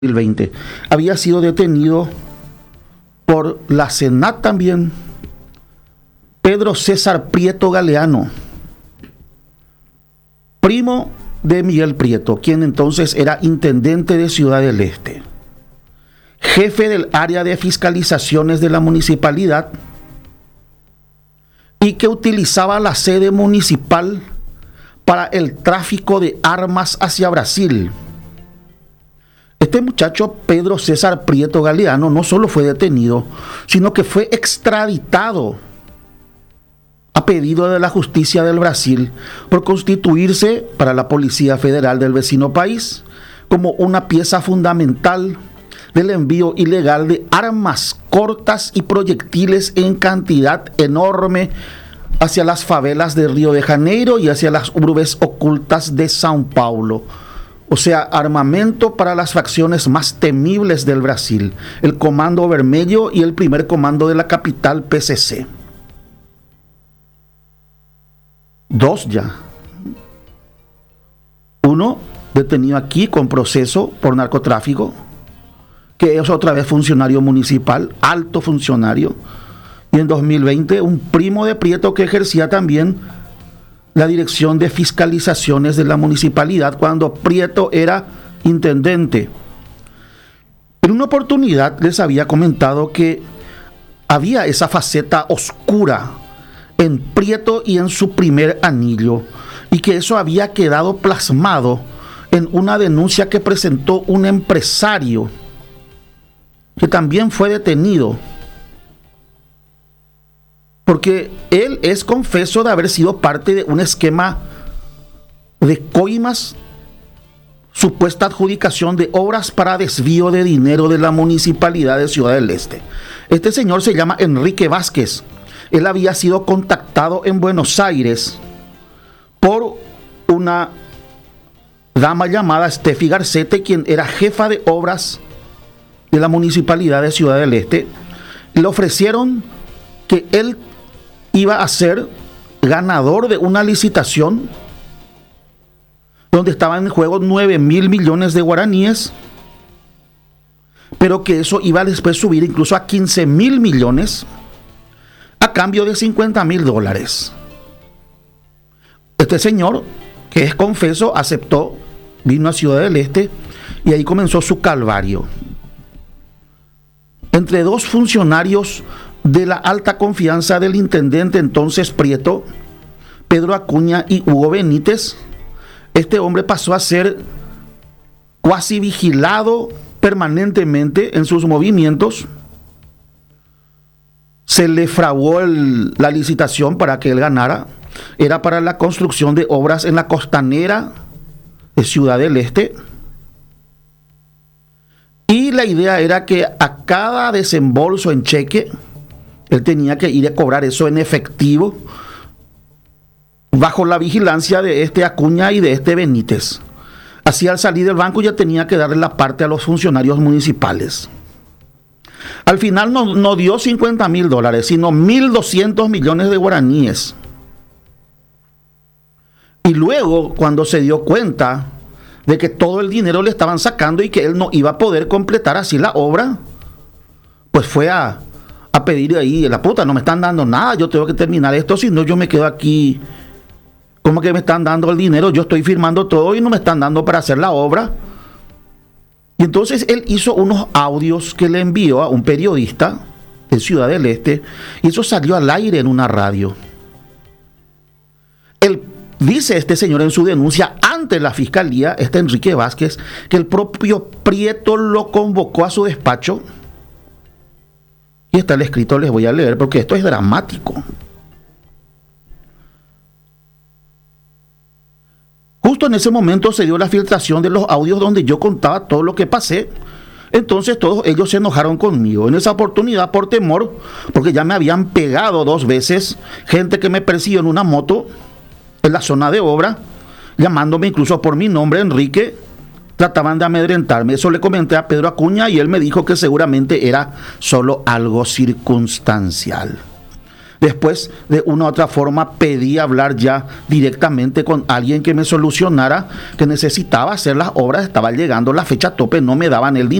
2020. Había sido detenido por la SENAT también Pedro César Prieto Galeano, primo de Miguel Prieto, quien entonces era intendente de Ciudad del Este, jefe del área de fiscalizaciones de la municipalidad y que utilizaba la sede municipal para el tráfico de armas hacia Brasil. Este muchacho, Pedro César Prieto Galeano, no solo fue detenido, sino que fue extraditado a pedido de la justicia del Brasil por constituirse para la Policía Federal del vecino país como una pieza fundamental del envío ilegal de armas cortas y proyectiles en cantidad enorme hacia las favelas de Río de Janeiro y hacia las urbes ocultas de São Paulo. O sea, armamento para las facciones más temibles del Brasil, el Comando Vermelho y el primer comando de la capital, PCC. 2 ya. 1 detenido aquí con proceso por narcotráfico, que es otra vez funcionario municipal, alto funcionario. Y en 2020 un primo de Prieto que ejercía también la dirección de fiscalizaciones de la municipalidad cuando Prieto era intendente. En una oportunidad les había comentado que había esa faceta oscura en Prieto y en su primer anillo, y que eso había quedado plasmado en una denuncia que presentó un empresario que también fue detenido, porque él es confeso de haber sido parte de un esquema de coimas, supuesta adjudicación de obras para desvío de dinero de la municipalidad de Ciudad del Este. Este señor se llama Enrique Vázquez. Él había sido contactado en Buenos Aires por una dama llamada Steffi Garcete, quien era jefa de obras de la municipalidad de Ciudad del Este. Le ofrecieron que él iba a ser ganador de una licitación donde estaban en juego 9.000 millones de guaraníes, pero que eso iba a después subir incluso a 15.000 millones a cambio de $50.000. Este señor, que es confeso, aceptó, vino a Ciudad del Este y ahí comenzó su calvario. Entre dos funcionarios de la alta confianza del intendente entonces Prieto, Pedro Acuña y Hugo Benítez, este hombre pasó a ser cuasi vigilado permanentemente en sus movimientos. Se le fraguó la licitación para que él ganara. Era para la construcción de obras en la costanera de Ciudad del Este. Y la idea era que a cada desembolso en cheque, él tenía que ir a cobrar eso en efectivo, bajo la vigilancia de este Acuña y de este Benítez. Así, al salir del banco ya tenía que darle la parte a los funcionarios municipales. Al final no dio $50.000, sino 1.200 millones de guaraníes. Y luego, cuando se dio cuenta de que todo el dinero le estaban sacando y que él no iba a poder completar así la obra, pues fue a pedir ahí, la puta, no me están dando nada, yo tengo que terminar esto, si no yo me quedo aquí. ¿Cómo que me están dando el dinero? Yo estoy firmando todo y no me están dando para hacer la obra. Y entonces él hizo unos audios que le envió a un periodista de Ciudad del Este, y eso salió al aire en una radio. Él dice, este señor, en su denuncia ante la fiscalía, Enrique Vázquez, que el propio Prieto lo convocó a su despacho. Y está el escrito, les voy a leer porque esto es dramático. Justo en ese momento se dio la filtración de los audios donde yo contaba todo lo que pasé. Entonces todos ellos se enojaron conmigo. En esa oportunidad, por temor, porque ya me habían pegado 2 veces, gente que me persiguió en una moto en la zona de obra, llamándome incluso por mi nombre, Enrique, trataban de amedrentarme. Eso le comenté a Pedro Acuña y él me dijo que seguramente era solo algo circunstancial. Después, de una u otra forma, pedí hablar ya directamente con alguien que me solucionara, que necesitaba hacer las obras, estaba llegando la fecha tope, no me daban el dinero.